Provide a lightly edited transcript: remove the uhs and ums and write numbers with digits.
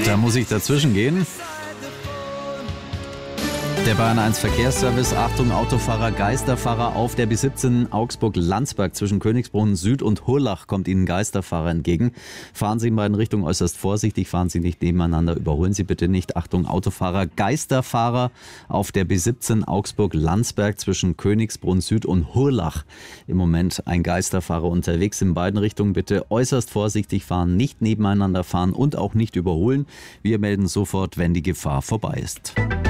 Da muss ich dazwischen gehen. Der Bayern 1 Verkehrsservice, Achtung Autofahrer, Geisterfahrer auf der B17 Augsburg-Landsberg zwischen Königsbrunn Süd und Hurlach kommt Ihnen Geisterfahrer entgegen. Fahren Sie in beiden Richtungen äußerst vorsichtig, fahren Sie nicht nebeneinander, überholen Sie bitte nicht. Achtung Autofahrer, Geisterfahrer auf der B17 Augsburg-Landsberg zwischen Königsbrunn Süd und Hurlach. Im Moment ein Geisterfahrer unterwegs in beiden Richtungen, bitte äußerst vorsichtig fahren, nicht nebeneinander fahren und auch nicht überholen. Wir melden sofort, wenn die Gefahr vorbei ist.